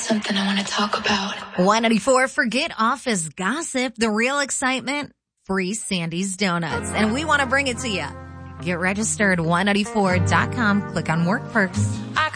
something I want to talk about. 194, forget office gossip. The real excitement, free Sandy's Donuts. And we want to bring it to you. Get registered, 194.com. Click on Work Perks.